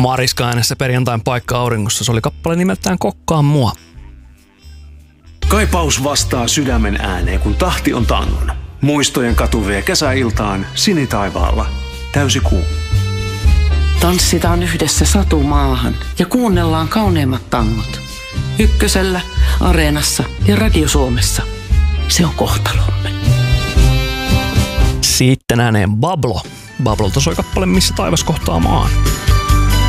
Mariska äänessä Perjantain paikka auringossa. Se oli kappale nimeltään Kokkaa mua. Kaipaus vastaa sydämen ääneen, kun tahti on tangon. Muistojen katu vie kesäiltaan sinitaivaalla. Täysi kuu. Tanssitaan yhdessä satumaahan ja kuunnellaan kauneimmat tangot. Ykkösellä, Areenassa ja Radio Suomessa. Se on kohtalomme. Sitten ääneen Bablo. Bablolta soi kappale Missä taivas kohtaa maan.